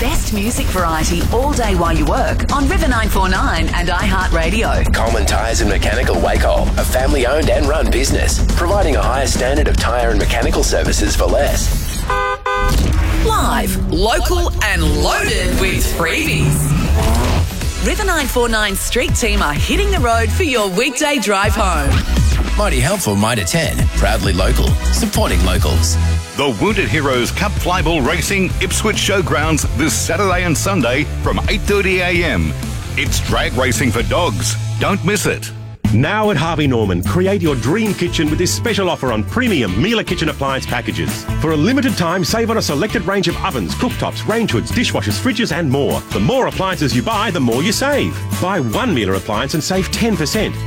best music variety all day while you work on River 949 and iHeartRadio. Coleman Tyres and Mechanical Wacol, a family-owned and run business, providing a higher standard of tyre and mechanical services for less. Live, local and loaded with freebies. River 949 Street Team are hitting the road for your weekday drive home. Mighty helpful, Mitre 10, proudly local, supporting locals. The Wounded Heroes Cup Flyball Racing Ipswich Showgrounds this Saturday and Sunday from 8:30am. It's drag racing for dogs. Don't miss it. Now at Harvey Norman, create your dream kitchen with this special offer on premium Miele kitchen appliance packages. For a limited time, save on a selected range of ovens, cooktops, range hoods, dishwashers, fridges and more. The more appliances you buy, the more you save. Buy one Miele appliance and save 10%.